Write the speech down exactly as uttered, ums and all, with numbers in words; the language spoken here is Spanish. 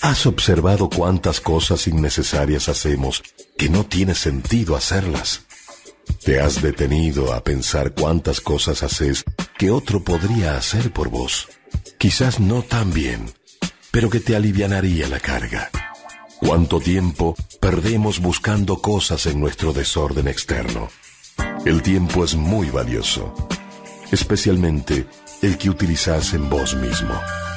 ¿Has observado cuántas cosas innecesarias hacemos que no tiene sentido hacerlas? ¿Te has detenido a pensar cuántas cosas haces que otro podría hacer por vos? Quizás no tan bien, pero que te alivianaría la carga. ¿Cuánto tiempo perdemos buscando cosas en nuestro desorden externo? El tiempo es muy valioso, especialmente el que utilizás en vos mismo.